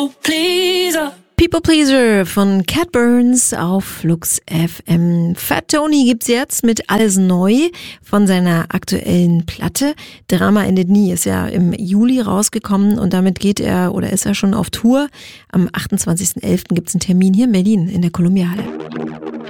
People Pleaser von Cat Burns auf Flux FM. Fat Tony gibt's jetzt mit Alles Neu von seiner aktuellen Platte. Drama endet nie ist ja im Juli rausgekommen und damit ist er schon auf Tour. Am 28.11. gibt's einen Termin hier in Berlin in der Columbia Halle.